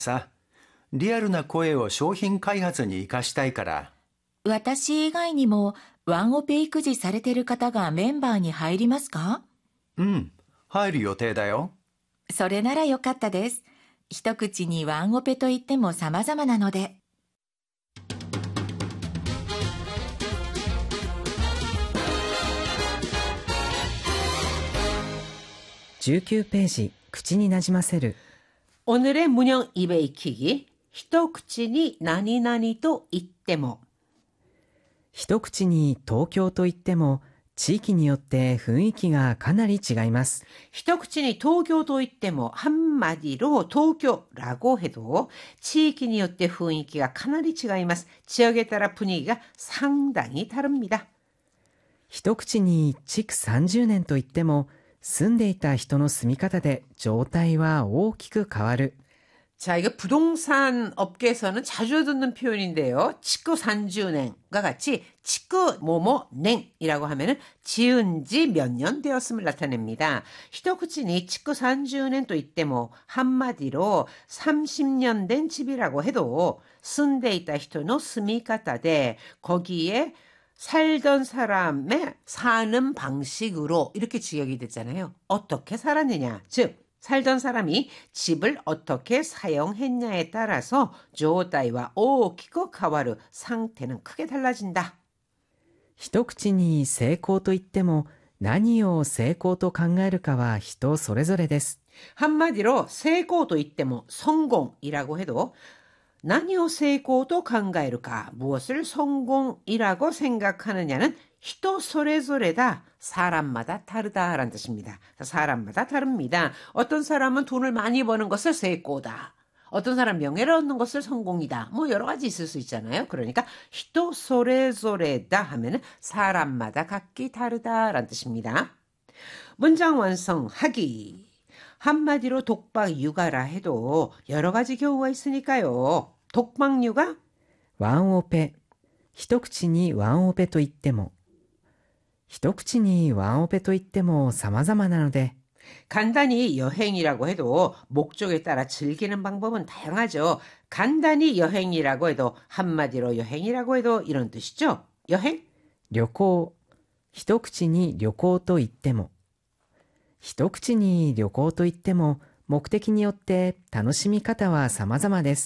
さ、リアルな声を商品開発に活かしたいから。 私以外にもワンオペ育児されてる方がメンバーに入りますか？ うん、入る予定だよ。 それならよかったです。一口にワンオペといっても様々なので。 19ページ、口になじませる。 오늘의 문형 입에 익히기. 히토쿠치니 나니나니 또 이때모. 一口に東京といっても地域によって雰囲気がかなり違います。 히토쿠치니 도쿄 또 이때모. 한마디로 도쿄라고 해도 지역이 요때 분위기가 가나리 違います. 지역에 따라 분위기가 상당히 다릅니다. 一口に築30年といっても住んでいた人の住み方で状態は大きく変わる。 자, 이거 부동산 업계에서는 자주 듣는 표현인데요. 치쿠 산주냉과 같이 치쿠 모모냉이라고 하면은 지은 지 몇 년 되었음을 나타냅니다. 히토쿠치니 치쿠 산주냉 또 이때 뭐 한마디로 30년 된 집이라고 해도 쓴데 있다 히토노 스미카타데 거기에 살던 사람의 사는 방식으로 이렇게 지역이 됐잖아요. 어떻게 살았느냐, 즉 살던 사람이 집을 어떻게 사용했냐에 따라서 조다이와 오키코 카와르 상태는 크게 달라진다. 一口に成功といっても何を成功と考えるかは人それぞれです。 한마디로 세고도 이때뭐 성공이라고 해도 何を成功と考えるか, 무엇을 성공이라고 생각하느냐는 人それぞれ다. 사람마다 다르다라는 뜻입니다. 사람마다 다릅니다. 어떤 사람은 돈을 많이 버는 것을 세고다. 어떤 사람 명예를 얻는 것을 성공이다. 뭐 여러 가지 있을 수 있잖아요. 그러니까 人それぞれ다 하면은 사람마다 각기 다르다라는 뜻입니다. 문장 완성하기. 한마디로 독박 육아라 해도 여러 가지 경우가 있으니까요. 독박 육아? ワンオペ。一口にワンオペといっても。一口にワンオペといっても様々なので。 간단히 여행이라고 해도 목적에 따라 즐기는 방법은 다양하죠. 간단히 여행이라고 해도 한마디로 여행이라고 해도 이런 뜻이죠. 여행? 旅行。一口に旅行といっても。一口に旅行といっても目的によって楽しみ方は様々です。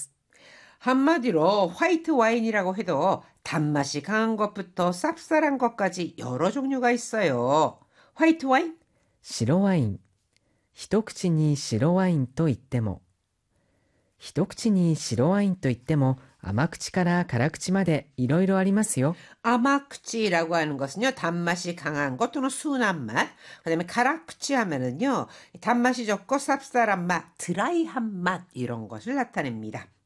한마디로 화이트 와인이라고 해도 단맛이 강한 것부터 쌉쌀한 것까지 여러 종류가 있어요. 화이트 와인? 白ワイン。一口に白ワインといっても。一口に白ワインといっても甘口から辛口までいろいろありますよ。 아마쿠치라고 하는 것은요, 단맛이 강한 것 또는 순한 맛. 그 다음에 가라쿠치 하면은요, 단맛이 적고 쌉쌀한 맛, 드라이한 맛 이런 것을 나타냅니다.